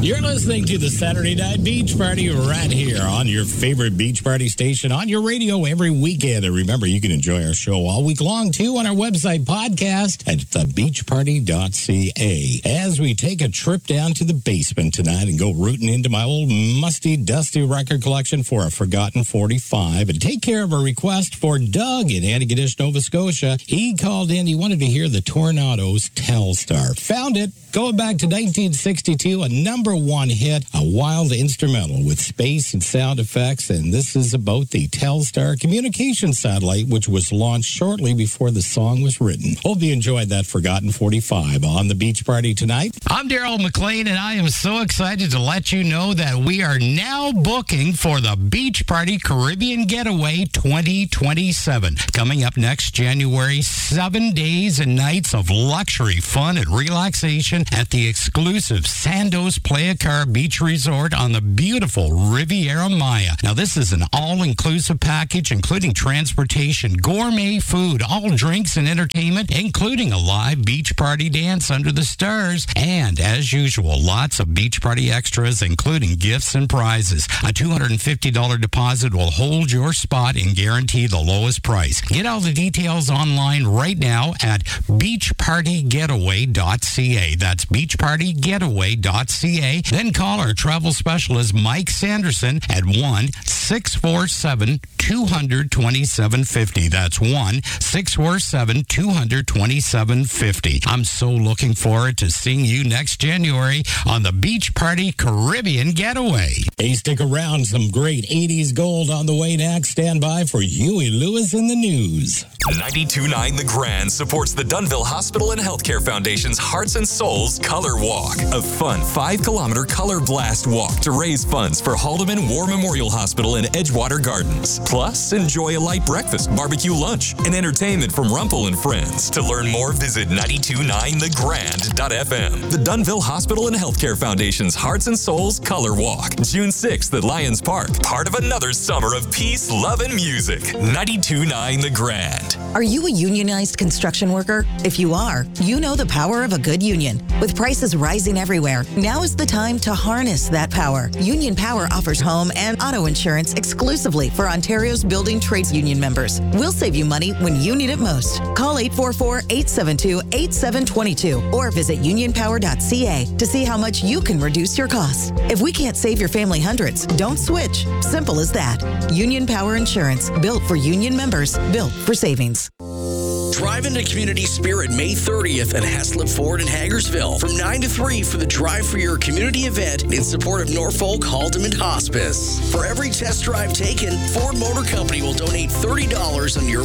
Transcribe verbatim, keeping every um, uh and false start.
You're listening to the Saturday Night Beach Party right here on your favorite beach party station on your radio every weekend. And remember, you can enjoy our show all week long, too, on our website podcast at the beach party dot c a. As we take a trip down to the basement tonight and go rooting into my old musty, dusty record collection for a forgotten forty-five and take care of a request for Doug in Antigonish, Nova Scotia. He called in. He wanted to hear the Tornadoes Telstar. Found it. Going back to nineteen sixty-two, a number one hit, a wild instrumental with space and sound effects, and this is about the Telstar communication satellite, which was launched shortly before the song was written. Hope you enjoyed that Forgotten forty-five on the Beach Party tonight. I'm Daryl McLean, and I am so excited to let you know that we are now booking for the Beach Party Caribbean Getaway twenty twenty-seven. Coming up next January, seven days and nights of luxury, fun, and relaxation at the exclusive Sandos Playa Car Beach Resort on the beautiful Riviera Maya. Now, this is an all-inclusive package, including transportation, gourmet food, all drinks and entertainment, including a live beach party dance under the stars. And, as usual, lots of beach party extras, including gifts and prizes. A two hundred fifty dollars deposit will hold your spot and guarantee the lowest price. Get all the details online right now at beach party getaway dot c a. That's beach party getaway dot c a. Then call our travel specialist, Mike Sanderson, at one six four seven two hundred twenty-seven fifty. That's one six four seven two hundred twenty-seven fifty. I'm so looking forward to seeing you next January on the Beach Party Caribbean Getaway. Hey, stick around. Some great eighties gold on the way next. Stand by for Huey Lewis in the news. ninety-two point nine The Grand supports the Dunville Hospital and Healthcare Foundation's Hearts and Souls Color Walk, a fun five-kilometer color blast walk to raise funds for Haldeman War Memorial Hospital in Edgewater Gardens. Plus, enjoy a light breakfast, barbecue lunch, and entertainment from Rumpel and Friends. To learn more, visit nine two nine the grand dot f m. The Dunville Hospital and Healthcare Foundation's Hearts and Souls Color Walk, June sixth at Lions Park, part of another summer of peace, love, and music. ninety-two point nine The Grand. Are you a unionized construction worker? If you are, you know the power of a good union. With prices rising everywhere, now is the time to harness that power. Union Power offers home and auto insurance exclusively for Ontario's building trades union members. We'll save you money when you need it most. Call eight four four, eight seven two, eight seven two two or visit union power dot c a to see how much you can reduce your costs. If we can't save your family hundreds, don't switch. Simple as that. Union Power Insurance, built for union members, built for savings. Drive into Community Spirit May thirtieth at Heslop Ford in Hagersville from nine to three for the Drive for Your Community event in support of Norfolk Haldeman Hospice. For every test drive taken, Ford Motor Company will donate thirty dollars on your